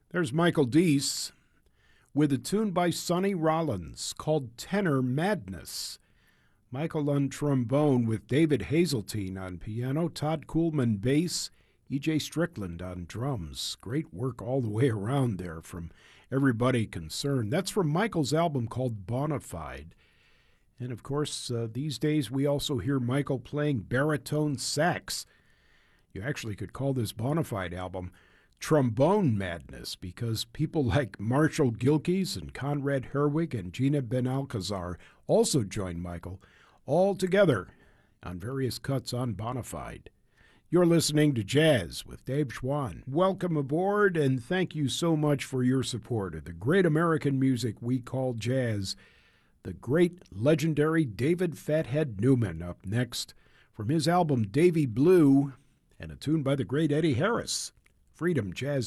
There's Michael Deese with a tune by Sonny Rollins called Tenor Madness. Michael on trombone with David Hazeltine on piano, Todd Kuhlman bass, E.J. Strickland on drums. Great work all the way around there from everybody concerned. That's from Michael's album called Bonafide. And of course, these days we also hear Michael playing baritone sax. You actually could call this Bonafide album Trombone Madness, because people like Marshall Gilkes and Conrad Herwig and Gina Benalcazar also joined Michael, all together on various cuts on Bonafide. You're listening to Jazz with Dave Schwann. Welcome aboard, and thank you so much for your support of the great American music we call jazz. The great, legendary David Fathead Newman up next from his album Davy Blue, and a tune by the great Eddie Harris. Freedom Jazz